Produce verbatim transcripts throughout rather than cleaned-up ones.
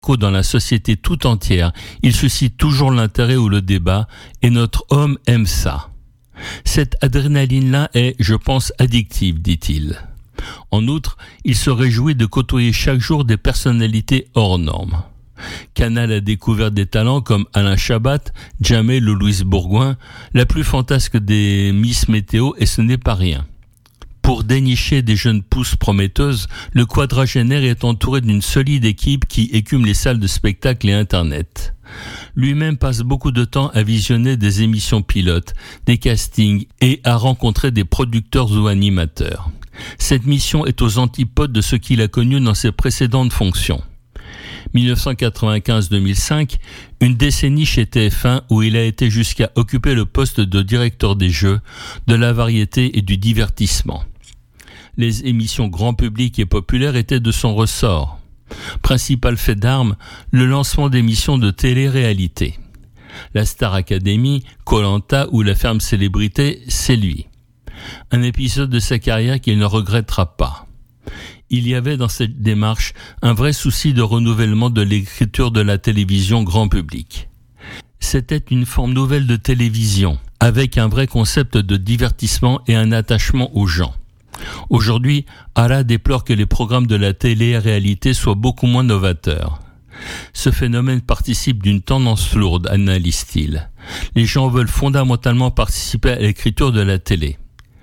dans la société tout entière, il suscite toujours l'intérêt ou le débat, et notre homme aime ça. Cette adrénaline-là est, je pense, addictive, dit-il. En outre, il se réjouit de côtoyer chaque jour des personnalités hors normes. Canal a découvert des talents comme Alain Chabat, Jamel ou Louise Bourgoin, la plus fantasque des Miss Météo, et ce n'est pas rien. Pour dénicher des jeunes pousses prometteuses, le quadragénaire est entouré d'une solide équipe qui écume les salles de spectacle et Internet. Lui-même passe beaucoup de temps à visionner des émissions pilotes, des castings et à rencontrer des producteurs ou animateurs. Cette mission est aux antipodes de ce qu'il a connu dans ses précédentes fonctions. dix-neuf cent quatre-vingt-quinze à deux mille cinq, une décennie chez T F un où il a été jusqu'à occuper le poste de directeur des jeux, de la variété et du divertissement. Les émissions grand public et populaires étaient de son ressort. Principal fait d'armes, le lancement d'émissions de télé-réalité. La Star Academy, Koh-Lanta ou La Ferme Célébrité, c'est lui. Un épisode de sa carrière qu'il ne regrettera pas. Il y avait dans cette démarche un vrai souci de renouvellement de l'écriture de la télévision grand public. C'était une forme nouvelle de télévision, avec un vrai concept de divertissement et un attachement aux gens. Aujourd'hui, Ara déplore que les programmes de la télé-réalité soient beaucoup moins novateurs. Ce phénomène participe d'une tendance lourde, analyse-t-il. Les gens veulent fondamentalement participer à l'écriture de la télé.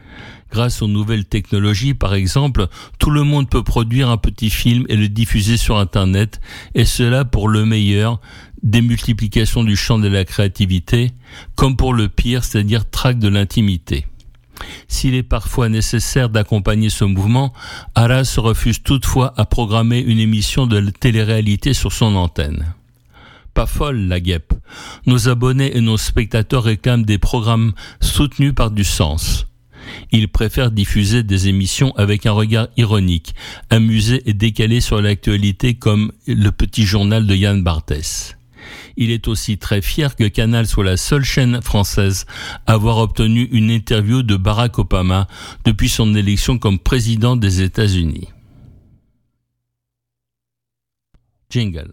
Grâce aux nouvelles technologies, par exemple, tout le monde peut produire un petit film et le diffuser sur Internet, et cela pour le meilleur, démultiplication du champ de la créativité, comme pour le pire, c'est-à-dire traque de l'intimité. S'il est parfois nécessaire d'accompagner ce mouvement, Ara se refuse toutefois à programmer une émission de télé-réalité sur son antenne. Pas folle, la guêpe. Nos abonnés et nos spectateurs réclament des programmes soutenus par du sens. Ils préfèrent diffuser des émissions avec un regard ironique, amusé et décalé sur l'actualité comme le petit journal de Yann Barthès. Il est aussi très fier que Canal soit la seule chaîne française à avoir obtenu une interview de Barack Obama depuis son élection comme président des États-Unis. Jingle.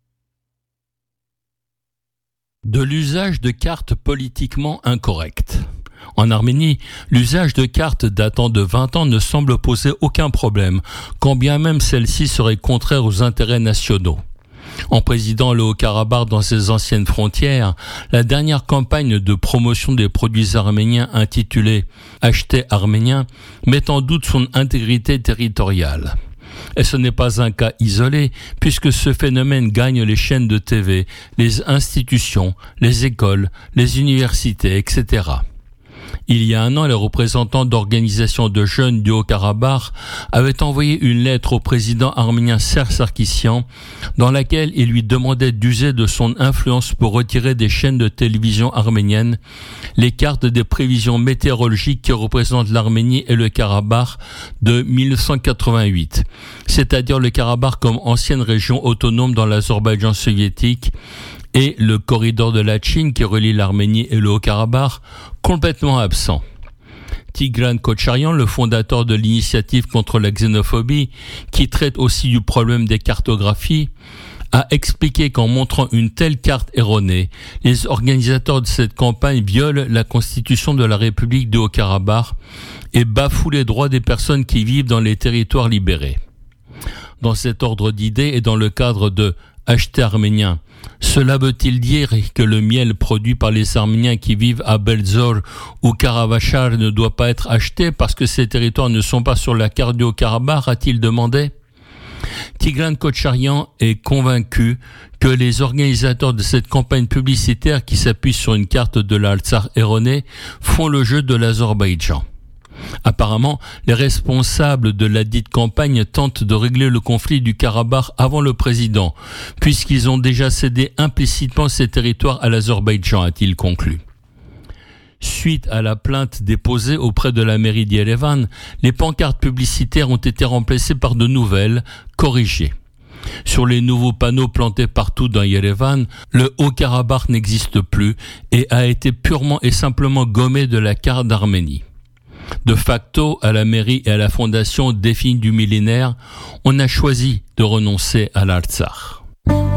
De l'usage de cartes politiquement incorrectes. En Arménie, l'usage de cartes datant de vingt ans ne semble poser aucun problème, quand bien même celles-ci seraient contraires aux intérêts nationaux. En présidant le Haut-Karabakh dans ses anciennes frontières, la dernière campagne de promotion des produits arméniens intitulée « Achetez arménien » met en doute son intégrité territoriale. Et ce n'est pas un cas isolé, puisque ce phénomène gagne les chaînes de T V, les institutions, les écoles, les universités, et cetera. Il y a un an, les représentants d'organisations de jeunes du Haut-Karabakh avaient envoyé une lettre au président arménien Serge Sarkissian dans laquelle il lui demandait d'user de son influence pour retirer des chaînes de télévision arméniennes les cartes des prévisions météorologiques qui représentent l'Arménie et le Karabakh de dix-neuf cent quatre-vingt-huit, c'est-à-dire le Karabakh comme ancienne région autonome dans l'Azerbaïdjan soviétique et le corridor de Latchine qui relie l'Arménie et le Haut-Karabakh, complètement absent. Tigran Kotcharian, le fondateur de l'initiative contre la xénophobie, qui traite aussi du problème des cartographies, a expliqué qu'en montrant une telle carte erronée, les organisateurs de cette campagne violent la constitution de la République du Haut-Karabakh et bafouent les droits des personnes qui vivent dans les territoires libérés. Dans cet ordre d'idées et dans le cadre de « Acheter arménien », cela veut-il dire que le miel produit par les Arméniens qui vivent à Belzor ou Karavachar ne doit pas être acheté parce que ces territoires ne sont pas sur la carte du Haut-Karabakh, a-t-il demandé? Tigran Kotcharian est convaincu que les organisateurs de cette campagne publicitaire qui s'appuie sur une carte de l'Artsakh erronée font le jeu de l'Azerbaïdjan. Apparemment, les responsables de la dite campagne tentent de régler le conflit du Karabakh avant le président, puisqu'ils ont déjà cédé implicitement ces territoires à l'Azerbaïdjan, a-t-il conclu. Suite à la plainte déposée auprès de la mairie d'Yerevan, les pancartes publicitaires ont été remplacées par de nouvelles, corrigées. Sur les nouveaux panneaux plantés partout dans Yerevan, le Haut-Karabakh n'existe plus et a été purement et simplement gommé de la carte d'Arménie. De facto, à la mairie et à la fondation définie du millénaire, on a choisi de renoncer à l'Artsakh.